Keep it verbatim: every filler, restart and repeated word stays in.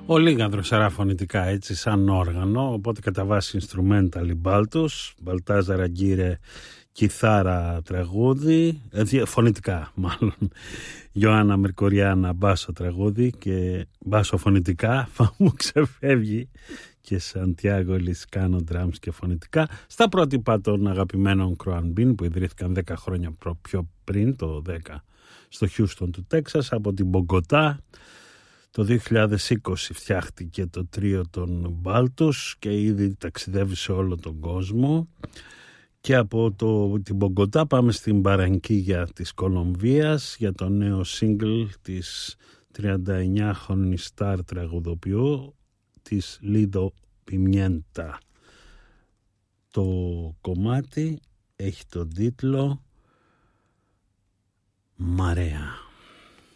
Ο Λίγανδρος φωνητικά έτσι σαν όργανο, οπότε κατά βάση instrumental μπάλτος, Μπαλτάζαρ Αγκύρε κιθάρα τραγούδι, ε, φωνητικά μάλλον, Ιωάννα Μερκοριάννα μπάσο τραγούδι και μπάσο φωνητικά, θα μου ξεφεύγει, και Σαντιάγο Λισκάνο drums και φωνητικά, στα πρότυπα των αγαπημένων Κροανμπίν που ιδρύθηκαν δέκα χρόνια πιο πριν, το δέκα, στο Χιούστον του Τέξας, από την Μπογκοτά. Το δύο χιλιάδες είκοσι φτιάχτηκε το τρίο των Μπάλτους και ήδη ταξιδεύει σε όλο τον κόσμο. Και από το, την Μπογκοτά πάμε στην Μπαρανκίγια της Κολομβίας για το νέο single της τριανταεννιάχρονης στάρ τραγουδοποιού της Λίδο Πιμιέντα. Το κομμάτι έχει τον τίτλο Μαρέα.